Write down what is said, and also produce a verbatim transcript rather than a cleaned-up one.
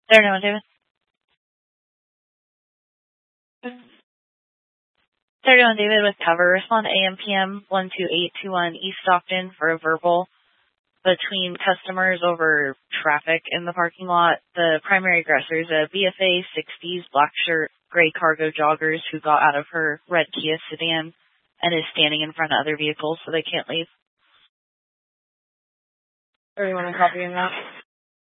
thirty-one, David. thirty-one, David with cover. Respond to A M P M one two eight two one East Stockton for a verbal between customers over traffic in the parking lot. The primary aggressor is a B F A sixties black shirt, gray cargo joggers who got out of her red Kia sedan and is standing in front of other vehicles so they can't leave. Or you want to copy in that?